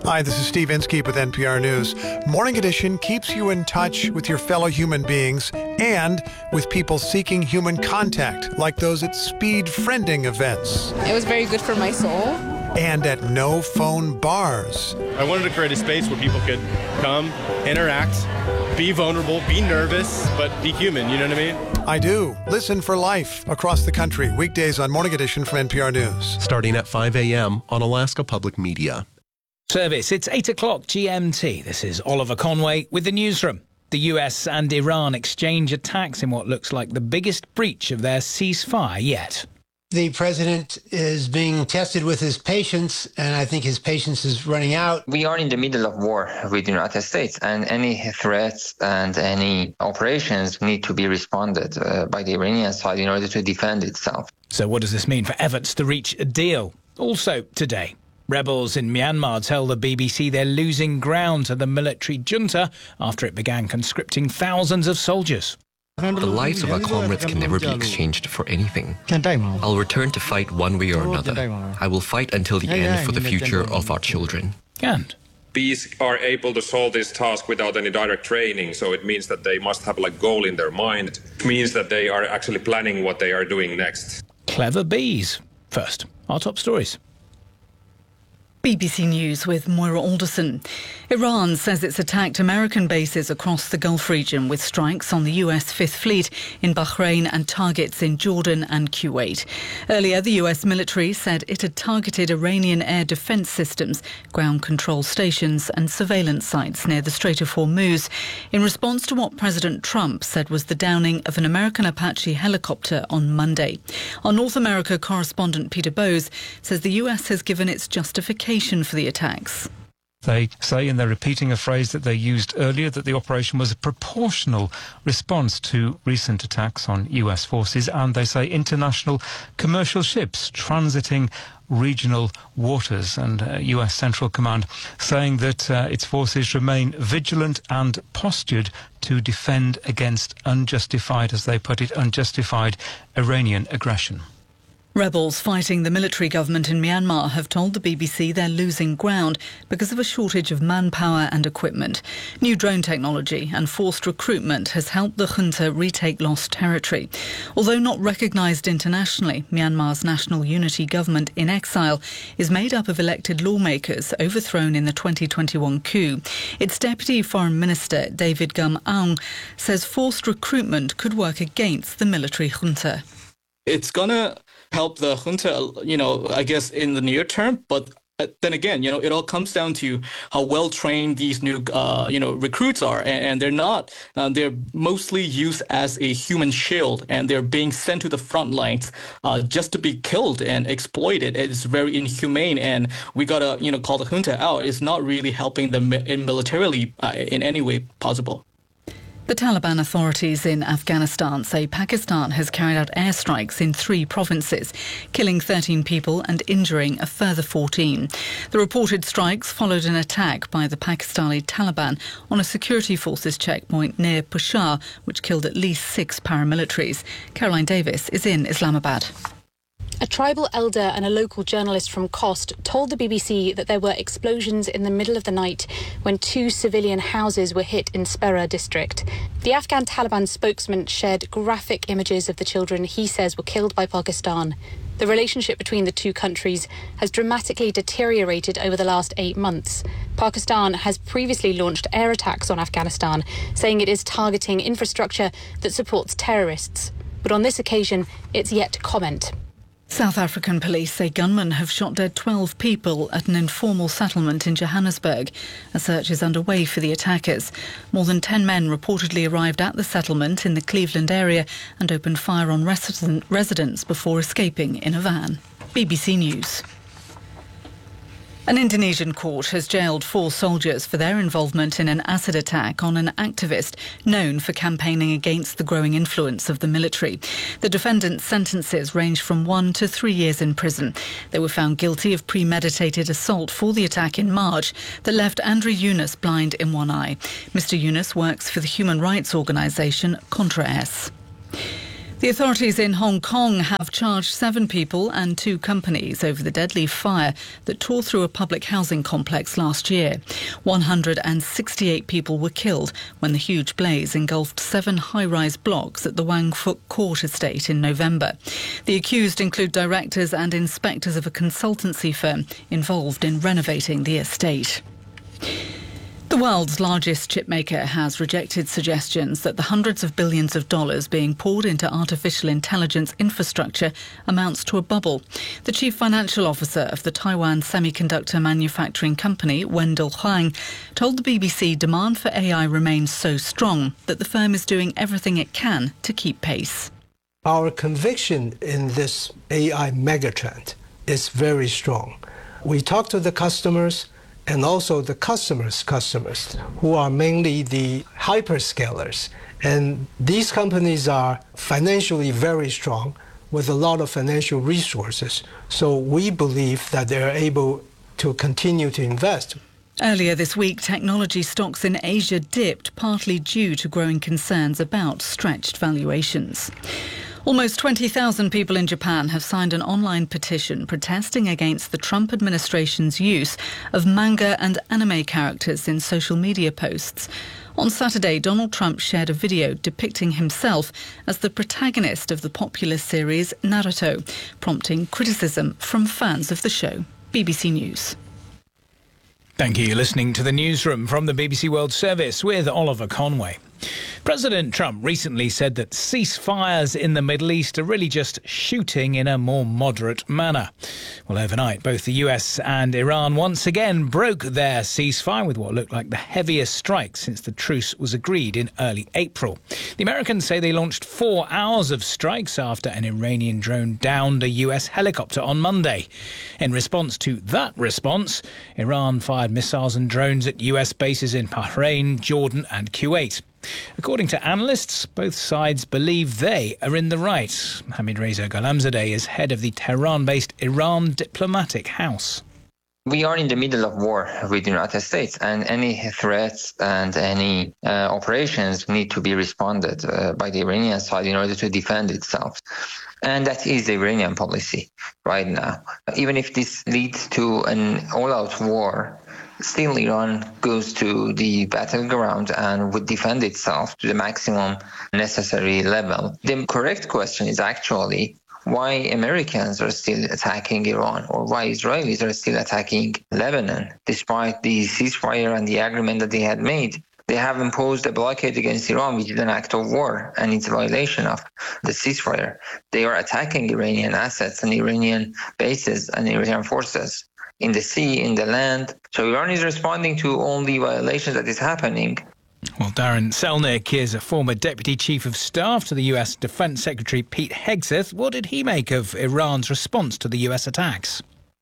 Hi, this is Steve Inskeep with NPR News. Morning Edition keeps you in touch with your fellow human beings and with people seeking human contact, like those at speed friending events. It was very good for my soul. And at no-phone bars. I wanted to create a space where people could come, interact, be vulnerable, be nervous, but be human, you know what I mean? I do. Listen for life across the country, weekdays on Morning Edition from NPR News. Starting at 5 a.m. on Alaska Public Media. Service, it's 8 o'clock GMT. This is Oliver Conway with the newsroom. The US and Iran exchange attacks in what looks like the biggest breach of their ceasefire yet. The president is being tested with his patience, and I think his patience is running out. We are in the middle of war with the United States, and any threats and any operations need to be responded by the Iranian side in order to defend itself. So what does this mean for efforts to reach a deal? Also today, rebels in Myanmar tell the BBC they're losing ground to the military junta after it began conscripting thousands of soldiers. The lives of our comrades can never be exchanged for anything. I'll return to fight one way or another. I will fight until the end for the future of our children. And these are able to solve this task without any direct training, so it means that they must have a goal in their mind. It means that they are actually planning what they are doing next. Clever bees. First, our top stories. BBC News with Moira Alderson. Iran says it's attacked American bases across the Gulf region with strikes on the US Fifth Fleet in Bahrain and targets in Jordan and Kuwait. Earlier, the US military said it had targeted Iranian air defence systems, ground control stations and surveillance sites near the Strait of Hormuz in response to what President Trump said was the downing of an American Apache helicopter on Monday. Our North America correspondent Peter Bowes says the US has given its justification for the attacks. They say, and they're repeating a phrase that they used earlier, that the operation was a proportional response to recent attacks on US forces, and they say international commercial ships transiting regional waters, and US Central Command saying that its forces remain vigilant and postured to defend against unjustified, as they put it, unjustified Iranian aggression. Rebels fighting the military government in Myanmar have told the BBC they're losing ground because of a shortage of manpower and equipment. New drone technology and forced recruitment has helped the junta retake lost territory. Although not recognised internationally, Myanmar's National Unity Government in exile is made up of elected lawmakers overthrown in the 2021 coup. Its Deputy Foreign Minister, David Gum Aung, says forced recruitment could work against the military junta. It's going to help the junta, I guess, in the near term. But then again, it all comes down to how well trained these new, recruits are. And they're not. They're mostly used as a human shield, and they're being sent to the front lines just to be killed and exploited. It's very inhumane. And we got to, call the junta out. It's not really helping them militarily in any way possible. The Taliban authorities in Afghanistan say Pakistan has carried out airstrikes in 3 provinces, killing 13 people and injuring a further 14. The reported strikes followed an attack by the Pakistani Taliban on a security forces checkpoint near Peshawar, which killed at least 6 paramilitaries. Caroline Davis is in Islamabad. A tribal elder and a local journalist from Khost told the BBC that there were explosions in the middle of the night when 2 civilian houses were hit in Spera district. The Afghan Taliban spokesman shared graphic images of the children he says were killed by Pakistan. The relationship between the two countries has dramatically deteriorated over the last 8 months. Pakistan has previously launched air attacks on Afghanistan, saying it is targeting infrastructure that supports terrorists. But on this occasion, it's yet to comment. South African police say gunmen have shot dead 12 people at an informal settlement in Johannesburg. A search is underway for the attackers. More than 10 men reportedly arrived at the settlement in the Cleveland area and opened fire on residents before escaping in a van. BBC News. An Indonesian court has jailed 4 soldiers for their involvement in an acid attack on an activist known for campaigning against the growing influence of the military. The defendants' sentences range from 1 to 3 years in prison. They were found guilty of premeditated assault for the attack in March that left Andrew Yunus blind in one eye. Mr. Yunus works for the human rights organisation Contra S. The authorities in Hong Kong have charged 7 people and 2 companies over the deadly fire that tore through a public housing complex last year. 168 people were killed when the huge blaze engulfed 7 high-rise blocks at the Wang Fuk Court estate in November. The accused include directors and inspectors of a consultancy firm involved in renovating the estate. The world's largest chipmaker has rejected suggestions that the hundreds of billions of dollars being poured into artificial intelligence infrastructure amounts to a bubble. The chief financial officer of the Taiwan semiconductor manufacturing company, Wendell Huang, told the BBC demand for AI remains so strong that the firm is doing everything it can to keep pace. Our conviction in this AI megatrend is very strong. We talk to the customers and also the customers' customers, who are mainly the hyperscalers. And these companies are financially very strong with a lot of financial resources. So we believe that they're able to continue to invest. Earlier this week, technology stocks in Asia dipped, partly due to growing concerns about stretched valuations. Almost 20,000 people in Japan have signed an online petition protesting against the Trump administration's use of manga and anime characters in social media posts. On Saturday, Donald Trump shared a video depicting himself as the protagonist of the popular series Naruto, prompting criticism from fans of the show. BBC News. Thank you. You're listening to the newsroom from the BBC World Service with Oliver Conway. President Trump recently said that ceasefires in the Middle East are really just shooting in a more moderate manner. Well, overnight, both the US and Iran once again broke their ceasefire with what looked like the heaviest strike since the truce was agreed in early April. The Americans say they launched 4 hours of strikes after an Iranian drone downed a US helicopter on Monday. In response to that response, Iran fired missiles and drones at US bases in Bahrain, Jordan and Kuwait. According to analysts, both sides believe they are in the right. Hamid Reza Gholamzadeh is head of the Tehran-based Iran Diplomatic House. We are in the middle of war with the United States, and any threats and any operations need to be responded by the Iranian side in order to defend itself. And that is the Iranian policy right now. Even if this leads to an all-out war, still Iran goes to the battleground and would defend itself to the maximum necessary level. The correct question is actually why Americans are still attacking Iran, or why Israelis are still attacking Lebanon, despite the ceasefire and the agreement that they had made. They have imposed a blockade against Iran, which is an act of war, and it's a violation of the ceasefire. They are attacking Iranian assets and Iranian bases and Iranian forces in the sea, in the land. So Iran is responding to all the violations that is happening. Well, Darren Selnick is a former Deputy Chief of Staff to the US Defense Secretary Pete Hegseth. What did he make of Iran's response to the US attacks?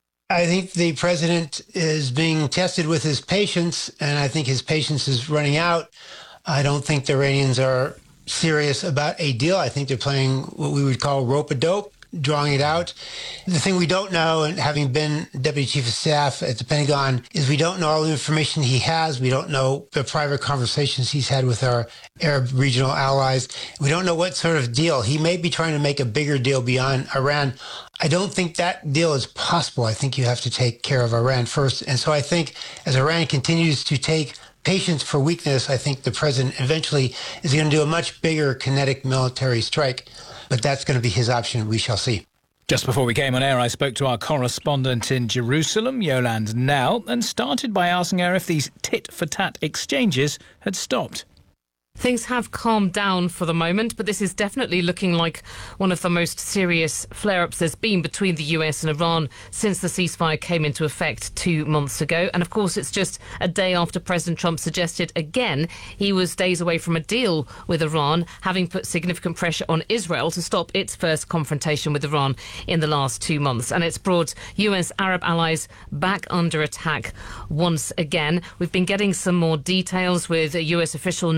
I think the president is being tested with his patience, and I think his patience is running out. I don't think the Iranians are serious about a deal. I think they're playing what we would call rope-a-dope, drawing it out. The thing we don't know, and having been Deputy Chief of Staff at the Pentagon, is we don't know all the information he has. We don't know the private conversations he's had with our Arab regional allies. We don't know what sort of deal. He may be trying to make a bigger deal beyond Iran. I don't think that deal is possible. I think you have to take care of Iran first. And so I think as Iran continues to take patience for weakness, I think the president eventually is going to do a much bigger kinetic military strike. But that's going to be his option. We shall see. Just before we came on air, I spoke to our correspondent in Jerusalem, Yolande Knell, and started by asking her if these tit-for-tat exchanges had stopped. Things have calmed down for the moment, but this is definitely looking like one of the most serious flare-ups there's been between the US and Iran since the ceasefire came into effect 2 months ago. And of course, it's just a day after President Trump suggested again he was days away from a deal with Iran, having put significant pressure on Israel to stop its first confrontation with Iran in the last 2 months. And it's brought US Arab allies back under attack once again. We've been getting some more details, with a US official now saying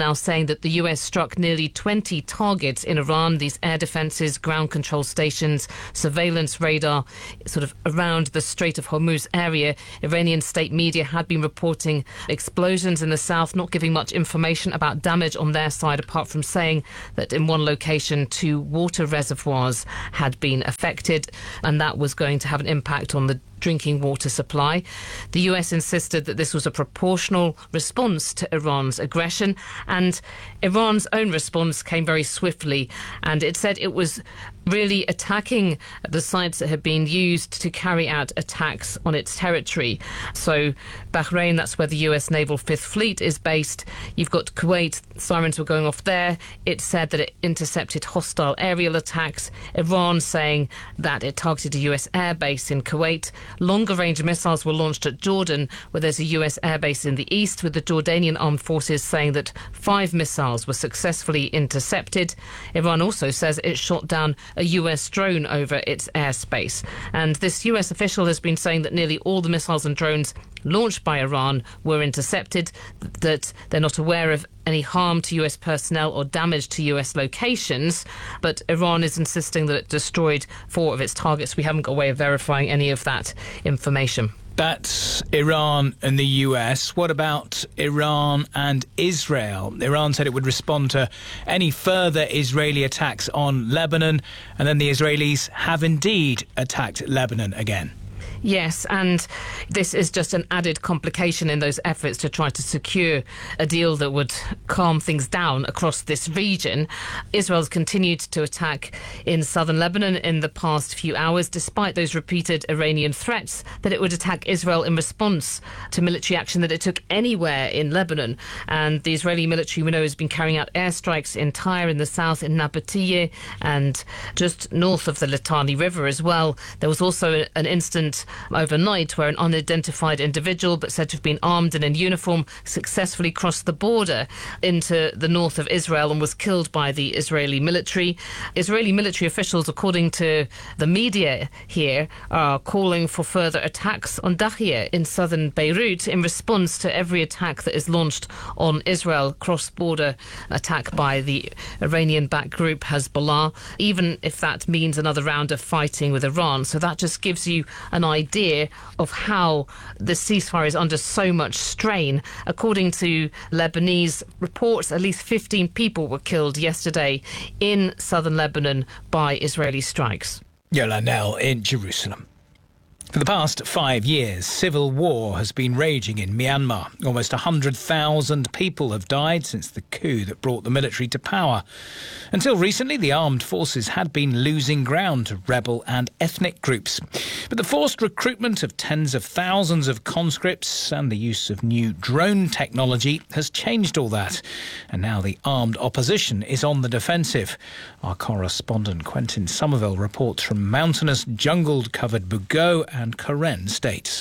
saying that the US struck nearly 20 targets in Iran, these air defences, ground control stations, surveillance radar, sort of around the Strait of Hormuz area. Iranian state media had been reporting explosions in the south, not giving much information about damage on their side, apart from saying that in one location 2 water reservoirs had been affected, and that was going to have an impact on the drinking water supply. The US insisted that this was a proportional response to Iran's aggression, and Iran's own response came very swiftly, and it said it was really attacking the sites that had been used to carry out attacks on its territory. So Bahrain, that's where the US Naval 5th Fleet is based. You've got Kuwait, sirens were going off there. It said that it intercepted hostile aerial attacks. Iran saying that it targeted a US airbase in Kuwait. Longer-range missiles were launched at Jordan, where there's a US airbase in the east, with the Jordanian armed forces saying that 5 missiles were successfully intercepted. Iran also says it shot down a US drone over its airspace. And this US official has been saying that nearly all the missiles and drones launched by Iran were intercepted, that they're not aware of any harm to US personnel or damage to US locations, but Iran is insisting that it destroyed 4 of its targets. We haven't got a way of verifying any of that information. That's Iran and the US. What about Iran and Israel? Iran said it would respond to any further Israeli attacks on Lebanon, and then the Israelis have indeed attacked Lebanon again. Yes, and this is just an added complication in those efforts to try to secure a deal that would calm things down across this region. Israel's continued to attack in southern Lebanon in the past few hours, despite those repeated Iranian threats that it would attack Israel in response to military action that it took anywhere in Lebanon. And the Israeli military, we know, has been carrying out airstrikes in Tyre in the south, in Nabatiyeh, and just north of the Litani River as well. There was also an incident overnight where an unidentified individual, but said to have been armed and in uniform, successfully crossed the border into the north of Israel and was killed by the Israeli military. Israeli military officials, according to the media here, are calling for further attacks on Dahiyeh in southern Beirut in response to every attack that is launched on Israel, cross-border attack by the Iranian-backed group Hezbollah, even if that means another round of fighting with Iran. So that just gives you an idea of how the ceasefire is under so much strain. According to Lebanese reports, at least 15 people were killed yesterday in southern Lebanon by Israeli strikes. Yola Nell in Jerusalem. For the past 5 years, civil war has been raging in Myanmar. Almost 100,000 people have died since the coup that brought the military to power. Until recently, the armed forces had been losing ground to rebel and ethnic groups. But the forced recruitment of tens of thousands of conscripts and the use of new drone technology has changed all that. And now the armed opposition is on the defensive. Our correspondent Quentin Somerville reports from mountainous, jungle-covered Bugeaud and Karen states.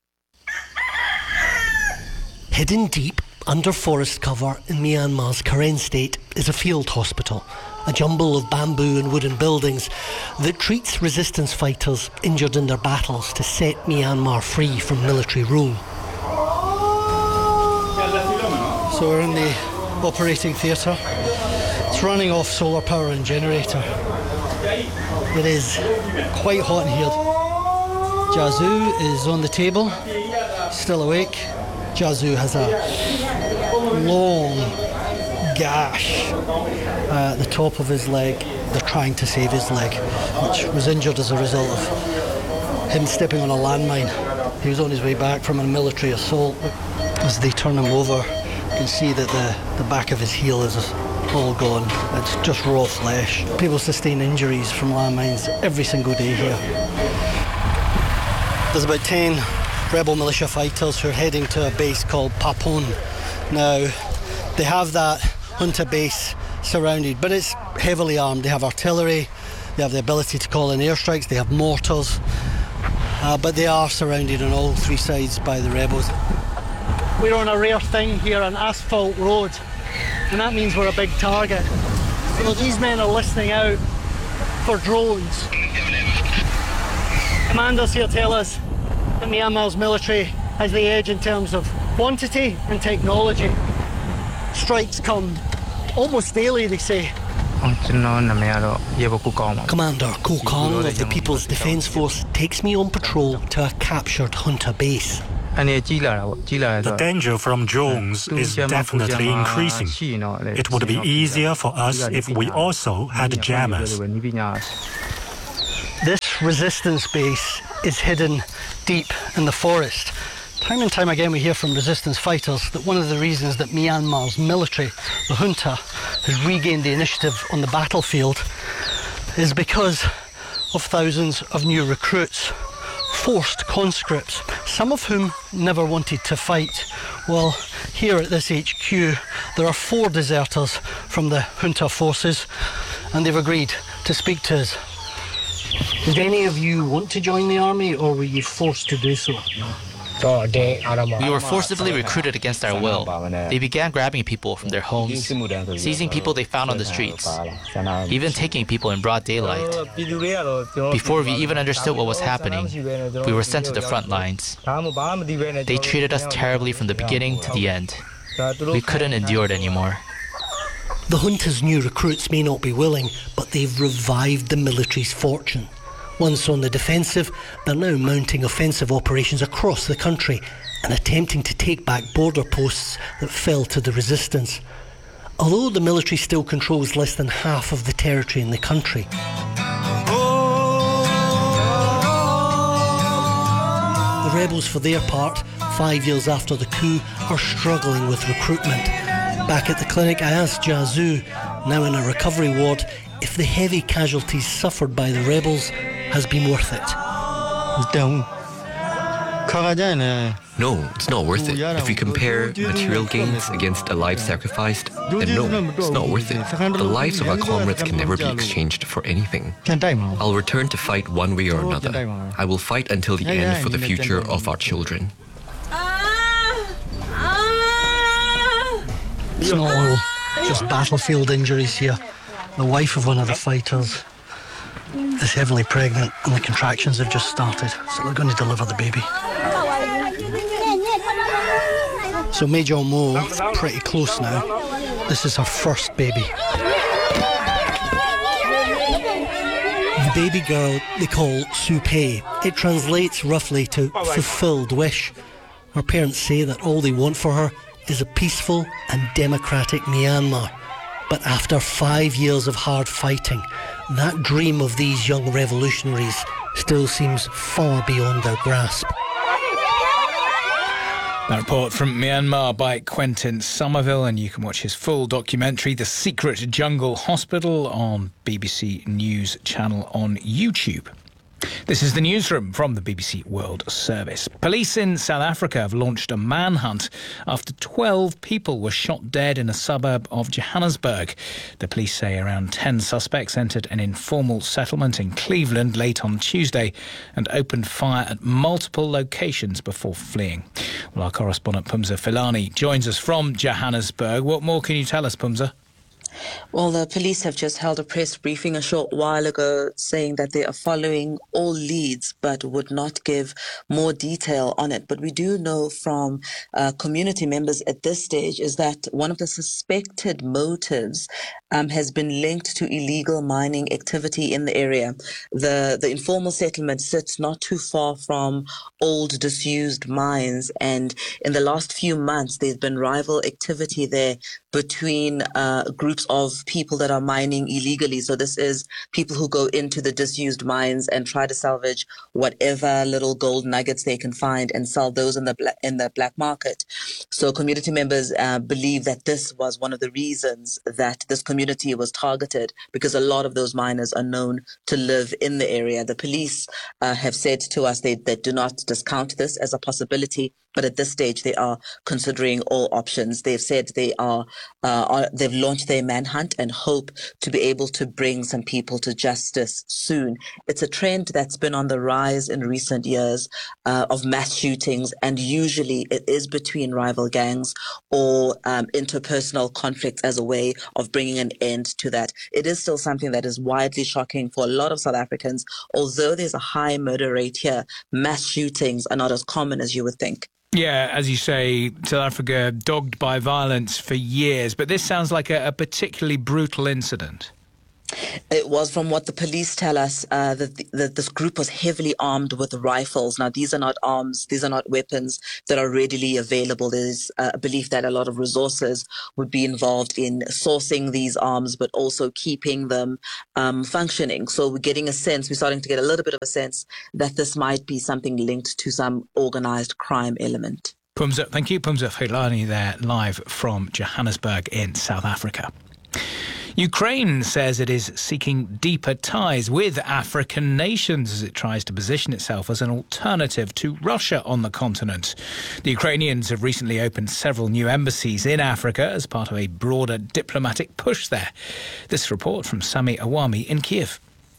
Hidden deep under forest cover in Myanmar's Karen state is a field hospital, a jumble of bamboo and wooden buildings that treats resistance fighters injured in their battles to set Myanmar free from military rule. So we're in the operating theatre. It's running off solar power and generator. It is quite hot in here. Jazu is on the table, still awake. Jazu has a long gash at the top of his leg. They're trying to save his leg, which was injured as a result of him stepping on a landmine. He was on his way back from a military assault. As they turn him over, you can see that the back of his heel is all gone. It's just raw flesh. People sustain injuries from landmines every single day here. There's about 10 rebel militia fighters who are heading to a base called Papon. Now, they have that junta base surrounded, but it's heavily armed. They have artillery, they have the ability to call in airstrikes, they have mortars, but they are surrounded on all 3 sides by the rebels. We're on a rare thing here, an asphalt road, and that means we're a big target. So these men are listening out for drones. Commanders here tell us that Myanmar's military has the edge in terms of quantity and technology. Strikes come almost daily, they say. Commander Ko Kong of the People's Defence Force takes me on patrol to a captured junta base. The danger from drones is definitely increasing. It would be easier for us if we also had jammers. This resistance base is hidden deep in the forest. Time and time again we hear from resistance fighters that one of the reasons that Myanmar's military, the junta, has regained the initiative on the battlefield is because of thousands of new recruits, forced conscripts, some of whom never wanted to fight. Well, here at this HQ there are 4 deserters from the junta forces and they've agreed to speak to us. Did any of you want to join the army or were you forced to do so? We were forcibly recruited against our will. They began grabbing people from their homes, seizing people they found on the streets, even taking people in broad daylight. Before we even understood what was happening, we were sent to the front lines. They treated us terribly from the beginning to the end. We couldn't endure it anymore. The junta's new recruits may not be willing, but they've revived the military's fortune. Once on the defensive, they're now mounting offensive operations across the country and attempting to take back border posts that fell to the resistance. Although the military still controls less than half of the territory in the country. The rebels, for their part, 5 years after the coup, are struggling with recruitment. Back at the clinic, I asked Jia Zhu, now in a recovery ward, if the heavy casualties suffered by the rebels has been worth it. No, it's not worth it. If we compare material gains against a life sacrificed, then no, it's not worth it. The lives of our comrades can never be exchanged for anything. I'll return to fight one way or another. I will fight until the end for the future of our children. It's not all just battlefield injuries here. The wife of one of the fighters is heavily pregnant and the contractions have just started, so they're going to deliver the baby. So Major Mo is pretty close now. This is her first baby. The baby girl they call Supei. It translates roughly to fulfilled wish. Her parents say that all they want for her is a peaceful and democratic Myanmar. But after 5 years of hard fighting, that dream of these young revolutionaries still seems far beyond their grasp. That report from Myanmar by Quentin Somerville, and you can watch his full documentary, The Secret Jungle Hospital, on BBC News Channel on YouTube. This is the newsroom from the BBC World Service. Police in South Africa have launched a manhunt after 12 people were shot dead in a suburb of Johannesburg. The police say around 10 suspects entered an informal settlement in Cleveland late on Tuesday and opened fire at multiple locations before fleeing. Well, our correspondent Pumza Filani joins us from Johannesburg. What more can you tell us, Pumza? Well, the police have just held a press briefing a short while ago saying that they are following all leads but would not give more detail on it. But we do know from community members at this stage is that one of the suspected motives has been linked to illegal mining activity in the area. The informal settlement sits not too far from old disused mines, and in the last few months there's been rival activity there between groups of people that are mining illegally. So this is people who go into the disused mines and try to salvage whatever little gold nuggets they can find and sell those in the black market. So community members believe that this was one of the reasons that this community was targeted, because a lot of those miners are known to live in the area. The police have said to us they do not discount this as a possibility, but at this stage they are considering all options. They've said they've launched their manhunt and hope to be able to bring some people to justice soon. It's a trend that's been on the rise in recent years of mass shootings, and usually it is between rival gangs or interpersonal conflicts as a way of bringing an end to that. It is still something that is widely shocking for a lot of South Africans. Although there's a high murder rate here, mass shootings are not as common as you would think. Yeah, as you say, South Africa dogged by violence for years, but this sounds like a particularly brutal incident. It was, from what the police tell us, that this group was heavily armed with rifles. Now, these are not arms, these are not weapons that are readily available. There's a belief that a lot of resources would be involved in sourcing these arms, but also keeping them functioning. So we're starting to get a little bit of a sense that this might be something linked to some organized crime element. Thank you, Pumza Khilani there, live from Johannesburg in South Africa. Ukraine says it is seeking deeper ties with African nations as it tries to position itself as an alternative to Russia on the continent. The Ukrainians have recently opened several new embassies in Africa as part of a broader diplomatic push there. This report from Sami Awami in Kiev.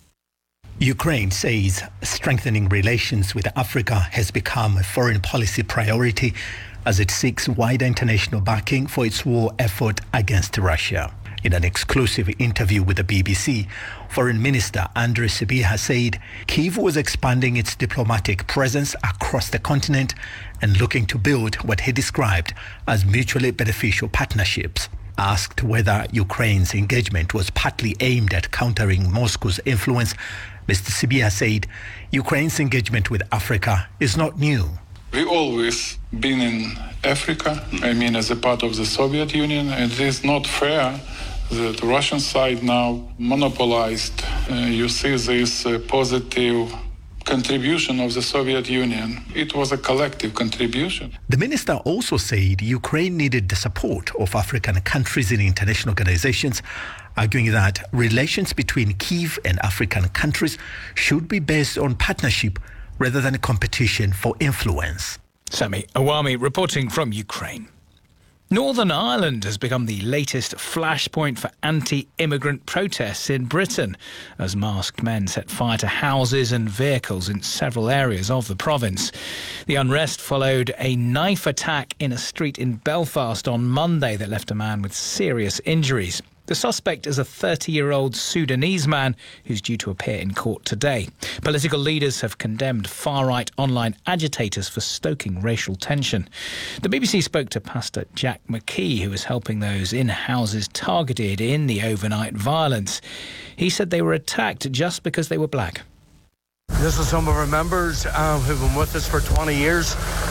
Ukraine says strengthening relations with Africa has become a foreign policy priority as it seeks wider international backing for its war effort against Russia. In an exclusive interview with the BBC, Foreign Minister Andrei Sybiha said Kyiv was expanding its diplomatic presence across the continent and looking to build what he described as mutually beneficial partnerships. Asked whether Ukraine's engagement was partly aimed at countering Moscow's influence, Mr. Sybiha said Ukraine's engagement with Africa is not new. We always been in Africa, as a part of the Soviet Union, and it is not fair that the Russian side now monopolized. You see this positive contribution of the Soviet Union. It was a collective contribution. The minister also said Ukraine needed the support of African countries in international organizations, arguing that relations between Kyiv and African countries should be based on partnership rather than a competition for influence. Sami Awami reporting from Ukraine. Northern Ireland has become the latest flashpoint for anti-immigrant protests in Britain as masked men set fire to houses and vehicles in several areas of the province. The unrest followed a knife attack in a street in Belfast on Monday that left a man with serious injuries. The suspect is a 30-year-old Sudanese man who's due to appear in court today. Political leaders have condemned far-right online agitators for stoking racial tension. The BBC spoke to Pastor Jack McKee, who was helping those in houses targeted in the overnight violence. He said they were attacked just because they were black. This is some of our members who've been with us for 20 years,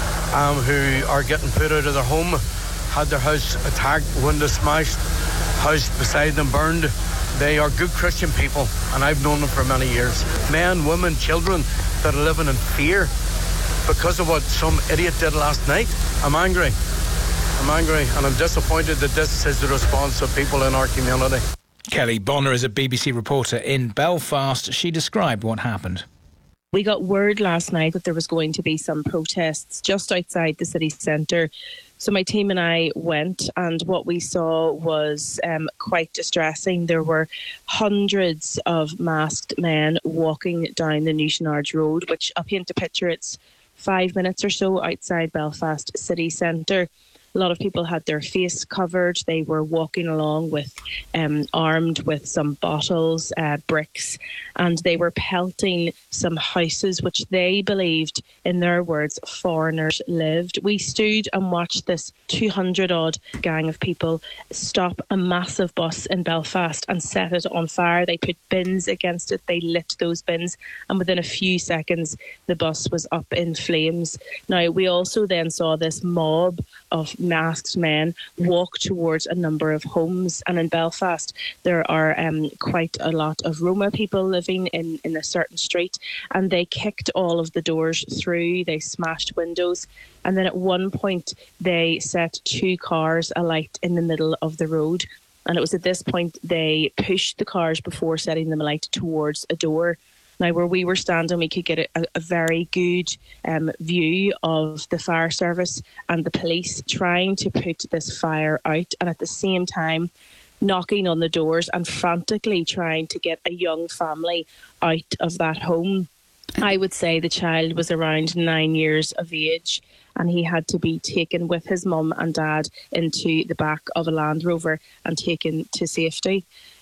who are getting put out of their home, had their house attacked, windows smashed, house beside them burned. They are good Christian people, and I've known them for many years. Men, women, children that are living in fear because of what some idiot did last night. I'm angry, and I'm disappointed that this is the response of people in our community. Kelly Bonner is a BBC reporter in Belfast. She described what happened. We got word last night that there was going to be some protests just outside the city centre. So my team and I went, and what we saw was quite distressing. There were hundreds of masked men walking down the Newshinards Road, which I'll paint a picture. It's 5 minutes or so outside Belfast city centre. A lot of people had their face covered. They were walking along with armed with some bottles, bricks, and they were pelting some houses which they believed, in their words, foreigners lived. We stood and watched this 200-odd gang of people stop a massive bus in Belfast and set it on fire. They put bins against it. They lit those bins, and within a few seconds, the bus was up in flames. Now, we also then saw this mob of masked men walk towards a number of homes, and in Belfast there are quite a lot of Roma people living in a certain street, and they kicked all of the doors through, they smashed windows, and then at one point they set 2 cars alight in the middle of the road, and it was at this point they pushed the cars before setting them alight towards a door. Now, where we were standing, we could get a very good view of the fire service and the police trying to put this fire out, and at the same time knocking on the doors and frantically trying to get a young family out of that home. I would say the child was around 9 years of age, and he had to be taken with his mum and dad into the back of a Land Rover and taken to safety.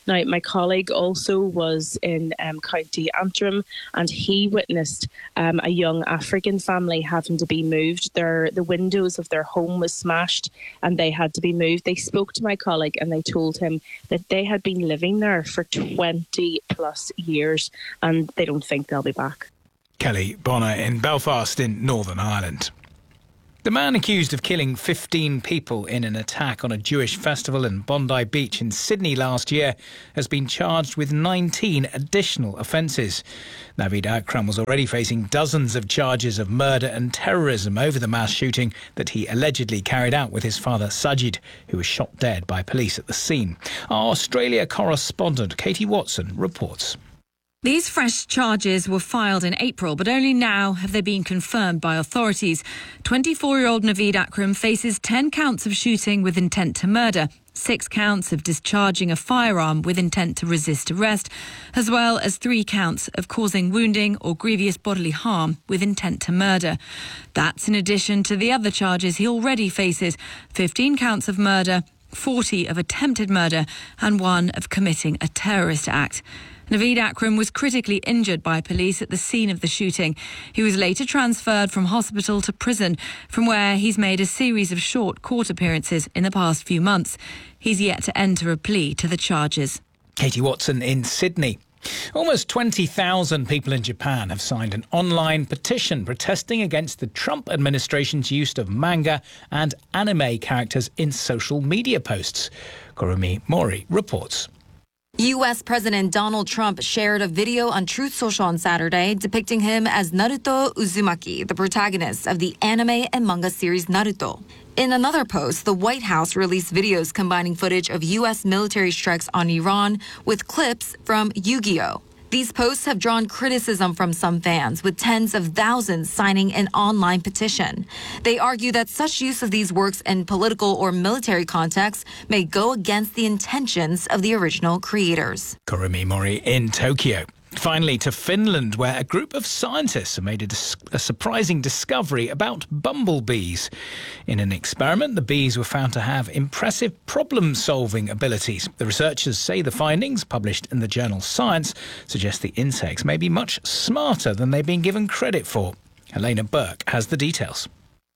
Now, my colleague also was in County Antrim, and he witnessed a young African family having to be moved. The windows of their home was smashed and they had to be moved. They spoke to my colleague and they told him that they had been living there for 20 plus years and they don't think they'll be back. Kelly Bonner in Belfast in Northern Ireland. The man accused of killing 15 people in an attack on a Jewish festival in Bondi Beach in Sydney last year has been charged with 19 additional offences. Naveed Akram was already facing dozens of charges of murder and terrorism over the mass shooting that he allegedly carried out with his father Sajid, who was shot dead by police at the scene. Our Australia correspondent Katie Watson reports. These fresh charges were filed in April, but only now have they been confirmed by authorities. 24-year-old Naveed Akram faces 10 counts of shooting with intent to murder, 6 counts of discharging a firearm with intent to resist arrest, as well as 3 counts of causing wounding or grievous bodily harm with intent to murder. That's in addition to the other charges he already faces: 15 counts of murder, 40 of attempted murder, and 1 of committing a terrorist act. Naveed Akram was critically injured by police at the scene of the shooting. He was later transferred from hospital to prison, from where he's made a series of short court appearances in the past few months. He's yet to enter a plea to the charges. Katie Watson in Sydney. Almost 20,000 people in Japan have signed an online petition protesting against the Trump administration's use of manga and anime characters in social media posts. Kurumi Mori reports. U.S. President Donald Trump shared a video on Truth Social on Saturday depicting him as Naruto Uzumaki, the protagonist of the anime and manga series Naruto. In another post, the White House released videos combining footage of U.S. military strikes on Iran with clips from Yu-Gi-Oh! These posts have drawn criticism from some fans, with tens of thousands signing an online petition. They argue that such use of these works in political or military contexts may go against the intentions of the original creators. Kurumi Mori in Tokyo. Finally, to Finland, where a group of scientists have made a surprising discovery about bumblebees. In an experiment, the bees were found to have impressive problem-solving abilities. The researchers say the findings, published in the journal Science, suggest the insects may be much smarter than they've been given credit for. Helena Burke has the details.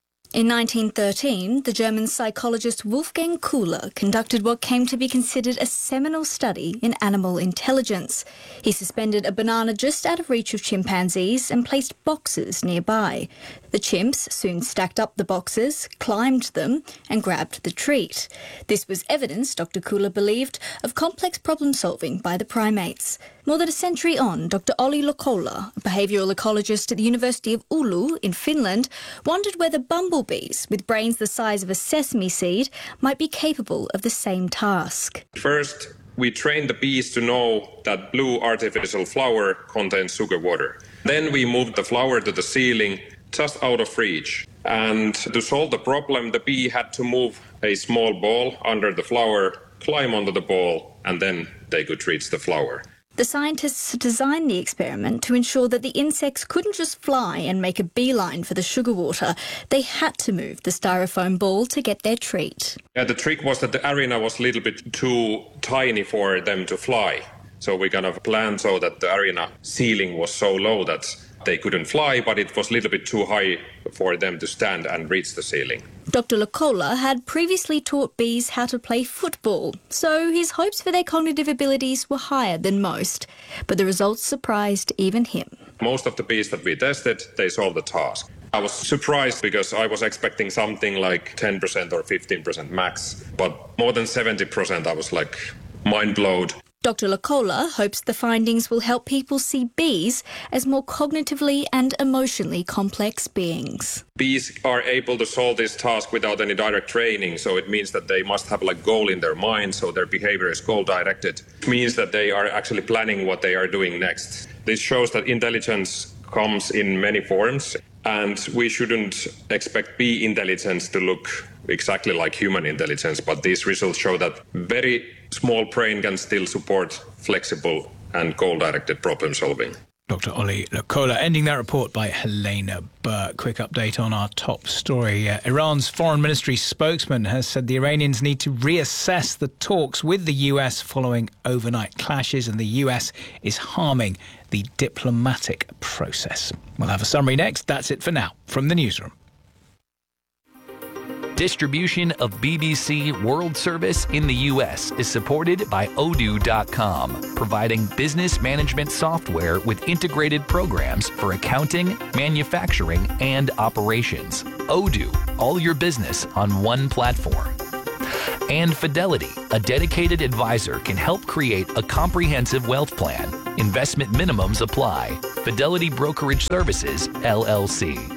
In 1913, the German psychologist Wolfgang Kohler conducted what came to be considered a seminal study in animal intelligence. He suspended a banana just out of reach of chimpanzees and placed boxes nearby. The chimps soon stacked up the boxes, climbed them and grabbed the treat. This was evidence, Dr. Kohler believed, of complex problem-solving by the primates. More than a century on, Dr. Olli Lokola, a behavioural ecologist at the University of Oulu in Finland, wondered whether bumblebees, with brains the size of a sesame seed, might be capable of the same task. First, we trained the bees to know that blue artificial flower contains sugar water. Then we moved the flower to the ceiling, just out of reach. And to solve the problem, the bee had to move a small ball under the flower, climb onto the ball, and then they could reach the flower. The scientists designed the experiment to ensure that the insects couldn't just fly and make a beeline for the sugar water. They had to move the styrofoam ball to get their treat. Yeah, the trick was that the arena was a little bit too tiny for them to fly. So we kind of planned so that the arena ceiling was so low that they couldn't fly, but it was a little bit too high for them to stand and reach the ceiling. Dr. Lokola had previously taught bees how to play football, so his hopes for their cognitive abilities were higher than most. But the results surprised even him. Most of the bees that we tested, they solved the task. I was surprised because I was expecting something like 10% or 15% max, but more than 70%, I was like mind blown. Dr. Lokola hopes the findings will help people see bees as more cognitively and emotionally complex beings. Bees are able to solve this task without any direct training, so it means that they must have like goal in their mind, so their behavior is goal-directed. It means that they are actually planning what they are doing next. This shows that intelligence comes in many forms, and we shouldn't expect bee intelligence to look exactly like human intelligence, but these results show that very small brain can still support flexible and goal-directed problem solving. Dr. Ollie Lukola, ending that report by Helena Burke. Quick update on our top story. Iran's foreign ministry spokesman has said the Iranians need to reassess the talks with the US following overnight clashes, and the US is harming the diplomatic process. We'll have a summary next. That's it for now from the newsroom. Distribution of BBC World Service in the U.S. is supported by Odoo.com, providing business management software with integrated programs for accounting, manufacturing, and operations. Odoo, all your business on one platform. And Fidelity, a dedicated advisor, can help create a comprehensive wealth plan. Investment minimums apply. Fidelity Brokerage Services, LLC.